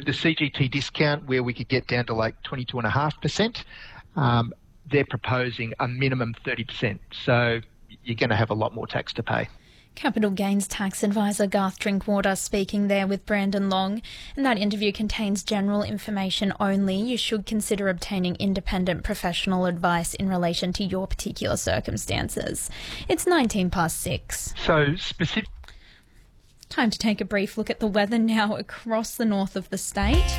with the CGT discount, where we could get down to like 22.5%, they're proposing a minimum 30%. So you're going to have a lot more tax to pay. Capital Gains Tax Advisor Garth Drinkwater speaking there with Brandon Long. And that interview contains general information only. You should consider obtaining independent professional advice in relation to your particular circumstances. It's 6:19. So specific. Time to take a brief look at the weather now across the north of the state.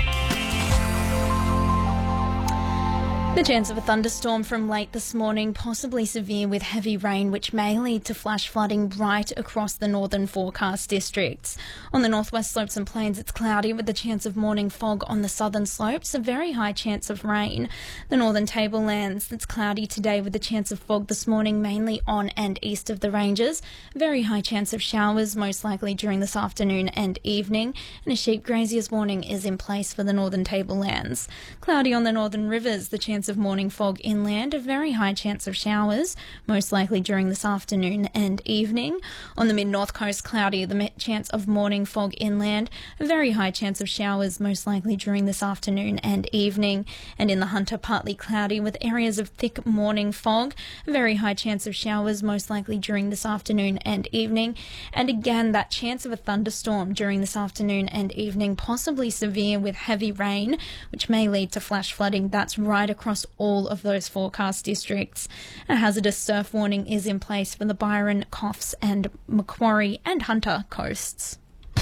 The chance of a thunderstorm from late this morning, possibly severe with heavy rain, which may lead to flash flooding right across the northern forecast districts. On the northwest slopes and plains, it's cloudy with the chance of morning fog on the southern slopes, a very high chance of rain. The northern tablelands, it's cloudy today with the chance of fog this morning, mainly on and east of the ranges. A very high chance of showers, most likely during this afternoon and evening. And a sheep grazier's warning is in place for the northern tablelands. Cloudy on the northern rivers, the chance of morning fog inland, a very high chance of showers, most likely during this afternoon and evening. On the mid-north coast, cloudy, the chance of morning fog inland, a very high chance of showers, most likely during this afternoon and evening. And in the Hunter, partly cloudy with areas of thick morning fog, a very high chance of showers, most likely during this afternoon and evening. And again, that chance of a thunderstorm during this afternoon and evening, possibly severe with heavy rain, which may lead to flash flooding. That's right across all of those forecast districts. A hazardous surf warning is in place for the Byron, Coffs and Macquarie and Hunter coasts.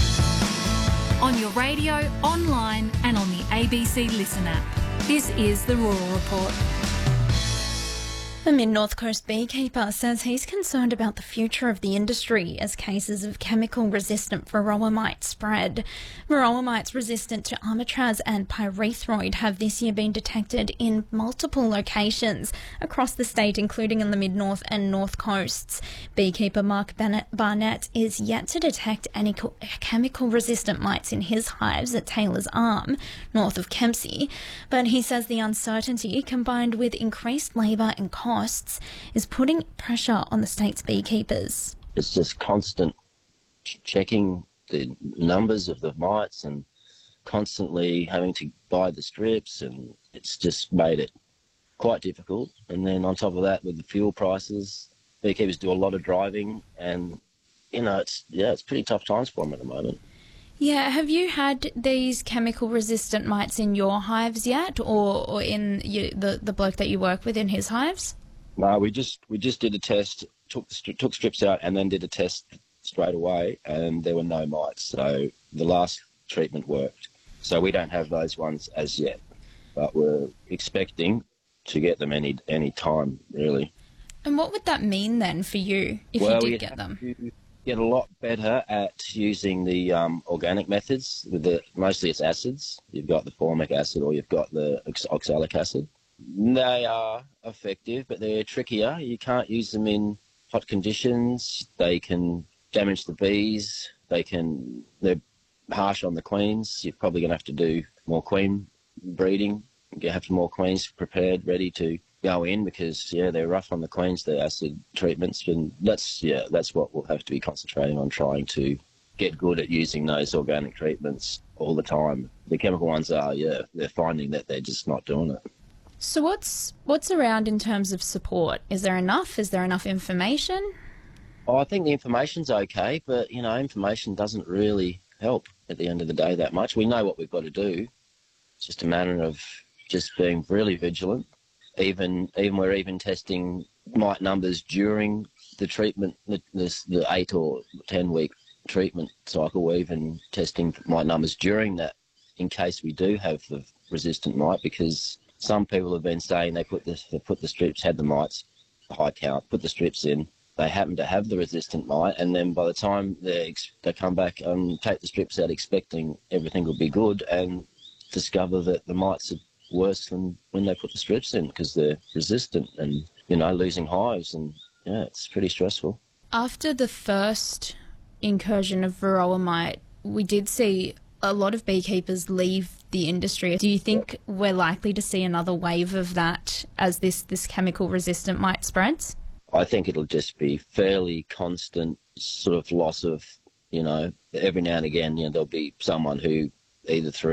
On your radio, online and on the ABC Listen app. This is the Rural Report. The Mid-North Coast beekeeper says he's concerned about the future of the industry as cases of chemical-resistant varroa mite spread. Varroa mites resistant to armitraz and pyrethroid have this year been detected in multiple locations across the state, including in the Mid-North and North Coasts. Beekeeper Mark Barnett is yet to detect any chemical-resistant mites in his hives at Taylor's Arm, north of Kempsey, but he says the uncertainty, combined with increased labour and costs, is putting pressure on the state's beekeepers. It's just constant checking the numbers of the mites and constantly having to buy the strips, and it's just made it quite difficult. And then on top of that, with the fuel prices, beekeepers do a lot of driving, and it's pretty tough times for them at the moment. Yeah, have you had these chemical-resistant mites in your hives yet, or in the bloke that you work with in his hives? No, we just did a test, took strips out, and then did a test straight away, and there were no mites. So the last treatment worked. So we don't have those ones as yet, but we're expecting to get them any time, really. And what would that mean then for you if you did get them? Get a lot better at using the organic methods. Mostly it's acids. You've got the formic acid or you've got the oxalic acid. They are effective, but they're trickier. You can't use them in hot conditions. They can damage the bees. They're harsh on the queens. You're probably going to have to do more queen breeding. You have more queens prepared, ready to go in, because they're rough on the queens, the acid treatments, and that's what we'll have to be concentrating on, trying to get good at using those organic treatments all the time. The chemical ones they're finding that they're just not doing it. So what's around in terms of support? Is there enough? Is there enough information? I think the information's okay, but information doesn't really help at the end of the day that much. We know what we've got to do. It's just a matter of just being really vigilant. We're testing mite numbers during the treatment, the 8 or 10 week treatment cycle. We're even testing mite numbers during that in case we do have the resistant mite, because some people have been saying they put the strips, had the mites, high count, put the strips in, they happen to have the resistant mite, and then by the time they come back and take the strips out expecting everything will be good, and discover that the mites are worse than when they put the strips in because they're resistant and, losing hives, and it's pretty stressful. After the first incursion of varroa mite, we did see a lot of beekeepers leave the industry. Do you think we're likely to see another wave of that as this chemical resistant mite spreads? I think it'll just be fairly constant sort of loss of, every now and again, there'll be someone who either through